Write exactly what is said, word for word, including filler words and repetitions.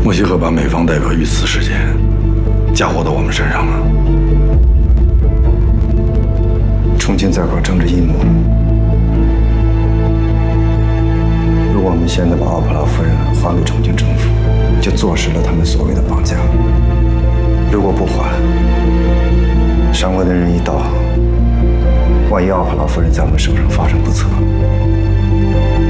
莫西赫把美方代表遇刺事件嫁祸到我们身上了。 重庆在搞政治阴谋。如果我们现在把奥普拉夫人还给重庆政府，就坐实了他们所谓的绑架。如果不还，上官的人一到，万一奥普拉夫人在我们手上发生不测，